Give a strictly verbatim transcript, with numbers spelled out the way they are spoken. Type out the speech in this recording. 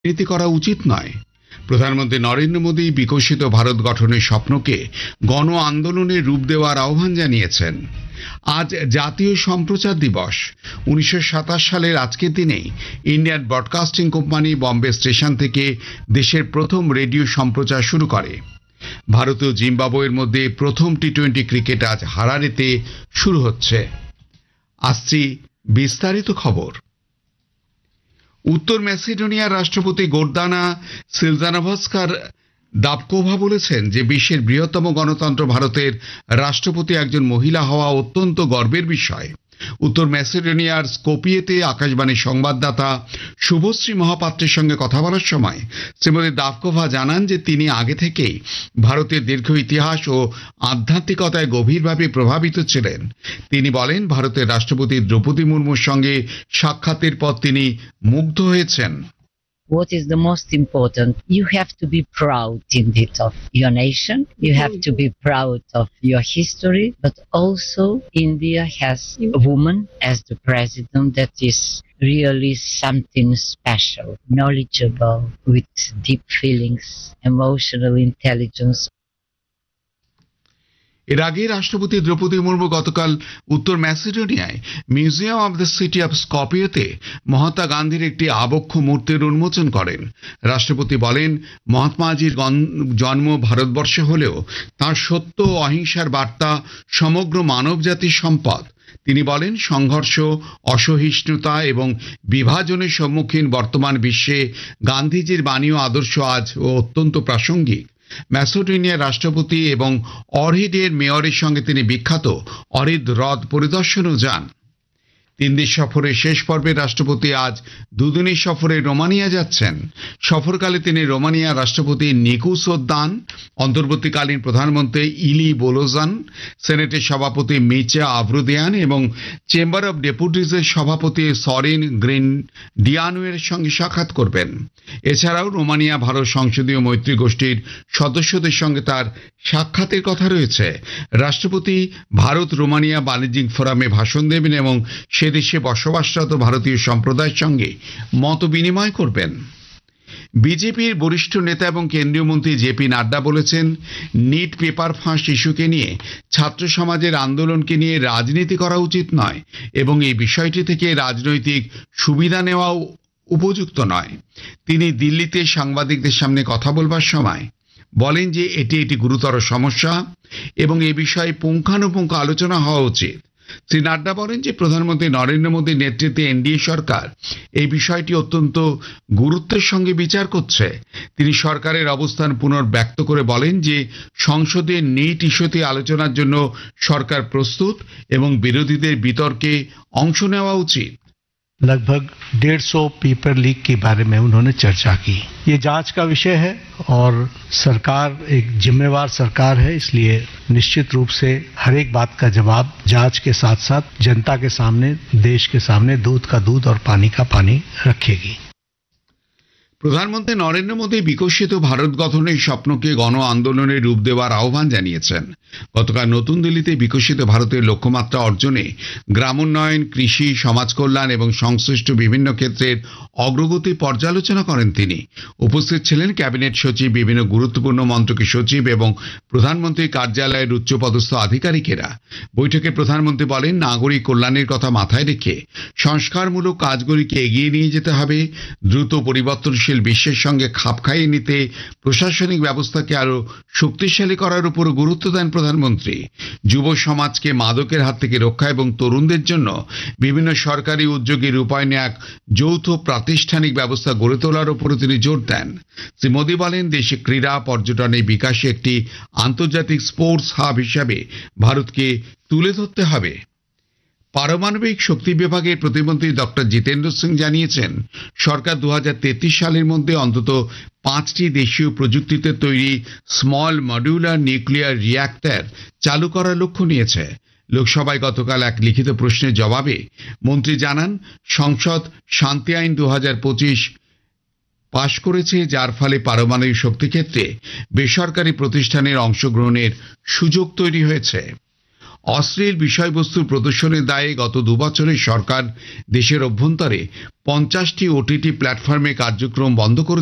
নীতি করা উচিত নয়। প্রধানমন্ত্রী নরেন্দ্র মোদী বিকশিত ভারত গঠনের স্বপ্নকে গণ আন্দোলনের রূপ দেওয়ার আহ্বান জানিয়েছেন। আজ জাতীয় সম্প্রচার দিবস। উনিশশো সাতাশ সালের আজকের দিনেই Indian broadcasting company Bombay station থেকে দেশের প্রথম রেডিও সম্প্রচার শুরু করে। ভারত ও জিম্বাবুয়ের মধ্যে প্রথম টি টোয়েন্টি ক্রিকেট আজ হারারেতে শুরু হচ্ছে। আসছি বিস্তারিত খবর। উত্তর ম্যাসিডোনিয়ার রাষ্ট্রপতি গোর্দানা সিলজানোভস্কার দাবকোভা বলেছেন যে বিশ্বের বৃহত্তম গণতন্ত্র ভারতের রাষ্ট্রপতি একজন মহিলা হওয়া অত্যন্ত গর্বের বিষয়। উত্তর ম্যাসিডোনিয়ার স্কোপিয়েতে আকাশবাণীর সংবাদদাতা শুভশ্রী মহাপাত্রের সঙ্গে কথা বলার সময় শ্রীমতী দাবকোভা জানান যে তিনি আগে থেকেই ভারতের দীর্ঘ ইতিহাস ও আধ্যাত্মিকতায় গভীরভাবে প্রভাবিত ছিলেন। তিনি বলেন, ভারতের রাষ্ট্রপতি দ্রৌপদী মুর্মুর সঙ্গে সাক্ষাতের পর তিনি মুগ্ধ হয়েছেন। What is the most important? You have to be proud indeed of your nation. You have to be proud of your history, but also India has a woman as the president that is really something special, knowledgeable, with deep feelings, emotional intelligence. এর আগে রাষ্ট্রপতি দ্রৌপদী মুর্মু গতকাল উত্তর ম্যাসিডোনিয়ায় museum of the city of স্কপিয়েতে Mahatma গান্ধীর একটি আবক্ষ মূর্তির উন্মোচন করেন। রাষ্ট্রপতি বলেন, মহাত্মাজির জন্ম ভারতবর্ষে হলেও তাঁর সত্য ও অহিংসার বার্তা সমগ্র মানবজাতির সম্পদ। তিনি বলেন, সংঘর্ষ, অসহিষ্ণুতা এবং বিভাজনের সম্মুখীন বর্তমান বিশ্বে গান্ধীজির বাণী ও আদর্শ আজ অত্যন্ত প্রাসঙ্গিক। ম্যাসেডোনিয়ার রাষ্ট্রপতি এবং অরহিডের মেয়রের সঙ্গে তিনি বিখ্যাত অরিদ হ্রদ পরিদর্শনেও যান। তিন দেশ সফরের শেষ পর্বে রাষ্ট্রপতি আজ দুদিনের সফরে রোমানিয়া যাচ্ছেন। সফরকালে তিনি রোমানিয়ার রাষ্ট্রপতি নিকুসোদ্দান, অন্তর্বর্তীকালীন প্রধানমন্ত্রী ইলি বোলোজান, সেনেটের সভাপতি মিচা আভ্রুদিয়ান এবং চেম্বার অব ডেপুটিজের সভাপতি সরিন গ্রিন ডিয়ানুয়ের সঙ্গে সাক্ষাৎ করবেন। এছাড়াও রোমানিয়া ভারত সংসদীয় মৈত্রী গোষ্ঠীর সদস্যদের সঙ্গে তার সাক্ষাতের কথা রয়েছে। রাষ্ট্রপতি ভারত রোমানিয়া বাণিজ্যিক ফোরামে ভাষণ দেবেন এবং সে দেশে বসবাসরত ভারতীয় সম্প্রদায়ের সঙ্গে মত বিনিময় করবেন। বিজেপির বরিষ্ঠ নেতা এবং কেন্দ্রীয় মন্ত্রী জেপি নাড্ডা বলেছেন, নিট পেপার ফাঁস ইস্যুকে নিয়ে ছাত্র সমাজের আন্দোলনকে নিয়ে রাজনীতি করা উচিত নয় এবং এই বিষয়টি থেকে রাজনৈতিক সুবিধা নেওয়াও উপযুক্ত নয়। তিনি দিল্লিতে সাংবাদিকদের সামনে কথা বলবার সময় বলেন যে এটি একটি গুরুতর সমস্যা এবং এ বিষয়ে পুঙ্খানুপুঙ্খ আলোচনা হওয়া উচিত। শ্রী নাড্ডা বলেন যে প্রধানমন্ত্রী নরেন্দ্র মোদীর নেতৃত্বে এনডিএ সরকার এই বিষয়টি অত্যন্ত গুরুত্বের সঙ্গে বিচার করছে। তিনি সরকারের অবস্থান পুনর্ব্যক্ত করে বলেন যে সংসদে নিট ইস্যুতে আলোচনার জন্য সরকার প্রস্তুত এবং বিরোধীদের বিতর্কে অংশ নেওয়া উচিত। लगभग डेढ़ सौ पेपर लीक के बारे में उन्होंने चर्चा की। ये जांच का विषय है और सरकार एक जिम्मेवार सरकार है, इसलिए निश्चित रूप से हर एक बात का जवाब जांच के साथ साथ जनता के सामने, देश के सामने दूध का दूध और पानी का पानी रखेगी। প্রধানমন্ত্রী নরেন্দ্র মোদী বিকশিত ভারত গঠনের স্বপ্নকে গণ আন্দোলনের রূপ দেওয়ার আহ্বান জানিয়েছেন। গতকাল নতুন দিল্লিতে বিকশিত ভারতের লক্ষ্যমাত্রা অর্জনে গ্রামোন্নয়ন, কৃষি, সমাজ কল্যাণ এবং সংশ্লিষ্ট বিভিন্ন ক্ষেত্রের অগ্রগতি পর্যালোচনা করেন তিনি। উপস্থিত ছিলেন ক্যাবিনেট সচিব, বিভিন্ন গুরুত্বপূর্ণ মন্ত্রকের সচিব এবং প্রধানমন্ত্রীর কার্যালয়ের উচ্চপদস্থ আধিকারিকেরা। বৈঠকে প্রধানমন্ত্রী বলেন, নাগরিক কল্যাণের কথা মাথায় রেখে সংস্কারমূলক কাজগুলিকে এগিয়ে নিয়ে যেতে হবে। দ্রুত পরিবর্তনশীল বিশ্বের সঙ্গে খাপ খাইয়ে নিতে প্রশাসনিক ব্যবস্থাকে আরো শক্তিশালী করার উপর গুরুত্ব দেন প্রধানমন্ত্রী। যুব সমাজকে মাদকের হাত থেকে রক্ষা এবং তরুণদের জন্য বিভিন্ন সরকারি উদ্যোগে রূপায়ণে এক যৌথ প্রাতিষ্ঠানিক ব্যবস্থা গড়ে তোলার উপর তিনি জোর দেন। শ্রী মোদী বলেন, দেশে ক্রীড়া, পর্যটনের বিকাশে একটি আন্তর্জাতিক স্পোর্টস হাব হিসাবে ভারতকে তুলে ধরতে হবে। পারমাণবিক শক্তি বিভাগের প্রতিমন্ত্রী ডক্টর জিতেন্দ্র সিং জানিয়েছেন, সরকার দু হাজার তেত্রিশ সালের মধ্যে অন্তত পাঁচটি দেশীয় প্রযুক্তিতে তৈরি স্মল মডিউলার নিউক্লিয়ার রিঅ্যাক্টর চালু করার লক্ষ্য নিয়েছে। লোকসভায় গতকাল এক লিখিত প্রশ্নের জবাবে মন্ত্রী জানান, সংসদ শান্তি আইন দু হাজার পঁচিশ পাশ করেছে, যার ফলে পারমাণবিক শক্তি ক্ষেত্রে বেসরকারি প্রতিষ্ঠানের অংশগ্রহণের সুযোগ তৈরি হয়েছে। অশ্লীল বিষয়বস্তুর প্রদর্শনের দায়ে গত দুবছরে সরকার দেশের অভ্যন্তরে পঞ্চাশটি ওটিটি প্ল্যাটফর্মে কার্যক্রম বন্ধ করে